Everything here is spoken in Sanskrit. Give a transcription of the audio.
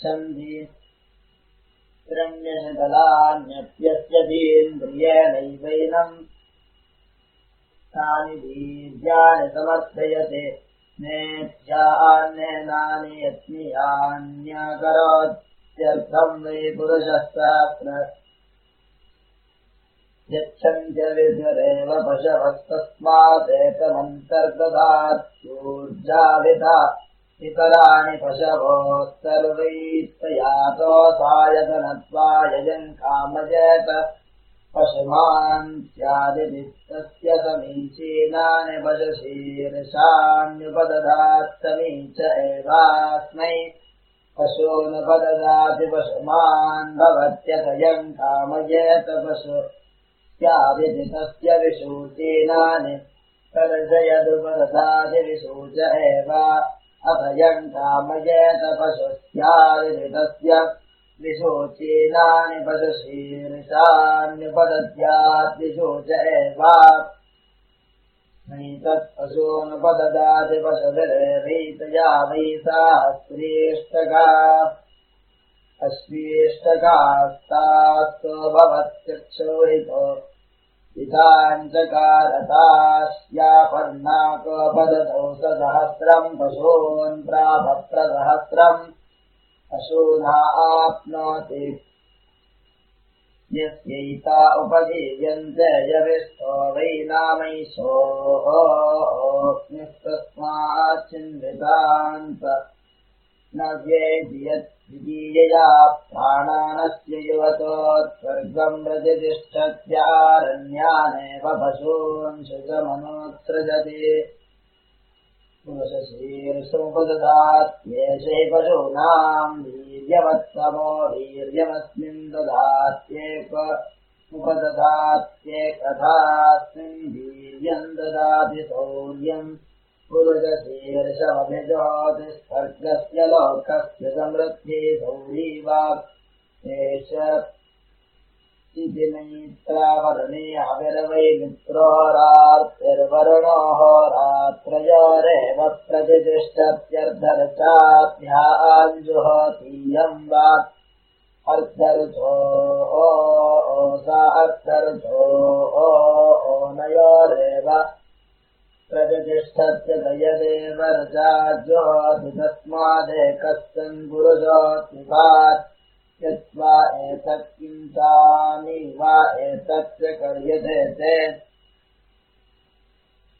यच्छन्ति हिरण्यशकलान्यप्यस्यतीन्द्रियेणैवैनम् तानि वीर्याणि समर्थयते नेत्यान्येनानि यत्नियान्यकरोत्यर्थम् वै पुरुषः सहस्र यच्छन्त्यविद्युरेव पशवस्तस्मादेतमन्तर्दधात् ऊर्जाविधा इतराणि पशवोः सर्वैस्तयातो सायतनत्वायजन् कामयेत पशुमान् स्यादितस्य समीचीनानि पशुशीर्षाण्युपदधात् समीच एवास्मै पशूनुपददाति पशुमान् भवत्यतयम् कामयेत पशु स्यादितस्य विशूचीनानि सर्जयदुपदधाति विशूच एव अतयम् कामयेत पशुस्यादितस्य विशूचीनानि पशुशीर्षाण्युपदद्यात् विशूच एव नैतत्पशूनुपददाति पशुभिर्वीतया वै सहस्रेष्टका अश्वेष्टकास्तास्तु भवत्यक्षोहितो विधाञ्चकारतास्यापर्णाकोपदतौ सहस्रम् पशून् प्रापप्रसहस्रम् पशूना आप्नोति यस्यैता उपजीव्यन्ते यविष्ठो वै नामैषोऽस्मिस्तस्माच्चिन्वितान्त न व्येति यद्वितीयया प्राणानस्य युवतोत्स्वर्गम् प्रतिष्ठत्यारण्यानेव पशून् शुचमनोत्सृजति पुरुषशीर्षमुपददात्येषै पशूनाम् वीर्यवत्तमो वीर्यमस्मिन् ददात्येक उपददात्येकथास्मिन् वीर्यम् ददाति शौर्यम् पुरुषशीर्षमभिजोतिस्वर्गस्य लोकस्य समृद्धिः शौरी वाक् एष इति नैत्रावरुणे अविर्वै मित्रोरार्तिर्वरुणोः रात्रयोरेव प्रतिष्ठत्यर्धर्चाभ्याञ्जुहोतीयम् वाक् अर्धर्चो सा अर्धर्चो नयोरेव प्रतिष्ठत्य दयदेव रजाज्योति तस्मादेकस्मिन् पुरुषोऽत्युपात् यत्वा एतत् किञ्चानि वा एतस्य कर्यते ते